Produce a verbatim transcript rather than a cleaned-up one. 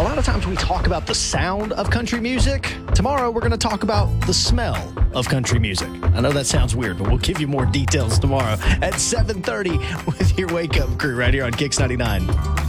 A lot of times we talk about the sound of country music. Tomorrow, we're going to talk about the smell of country music. I know that sounds weird, but we'll give you more details tomorrow at seven thirty with your Wake Up Crew right here on Kix ninety-nine.